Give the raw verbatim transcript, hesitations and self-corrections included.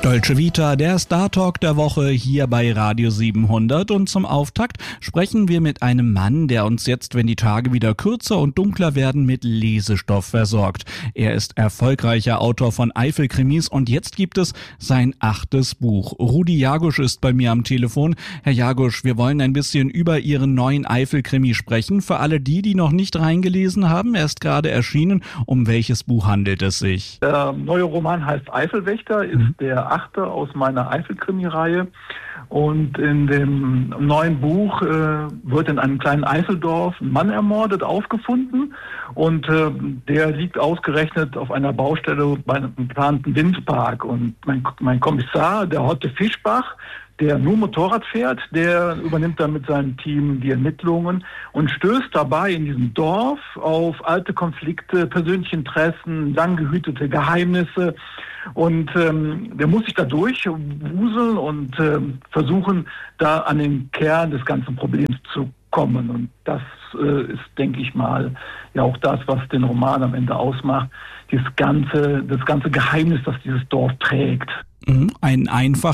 Dolce Vita, der Star Talk der Woche hier bei Radio siebenhundert, und zum Auftakt sprechen wir mit einem Mann, der uns jetzt, wenn die Tage wieder kürzer und dunkler werden, mit Lesestoff versorgt. Er ist erfolgreicher Autor von Eifel-Krimis und jetzt gibt es sein achtes Buch. Rudi Jagusch ist bei mir am Telefon. Herr Jagusch, wir wollen ein bisschen über Ihren neuen Eifel-Krimi sprechen. Für alle die, die noch nicht reingelesen haben, er ist gerade erschienen. Um welches Buch handelt es sich? Der neue Roman heißt Eifelwächter, ist mhm. der achte aus meiner Eifel-Krimi-Reihe. Und in dem neuen Buch äh, wird in einem kleinen Eifeldorf ein Mann ermordet, aufgefunden. Und äh, der liegt ausgerechnet auf einer Baustelle bei einem geplanten Windpark. Und mein, mein Kommissar, der Hotte Fischbach, der nur Motorrad fährt, der übernimmt dann mit seinem Team die Ermittlungen und stößt dabei in diesem Dorf auf alte Konflikte, persönliche Interessen, lang gehütete Geheimnisse. Und ähm, der muss sich da durchwuseln und ähm, versuchen, da an den Kern des ganzen Problems zu kommen. Und das äh, ist, denke ich mal, ja auch das, was den Roman am Ende ausmacht. Das ganze, das ganze Geheimnis, das dieses Dorf trägt. Ein einfach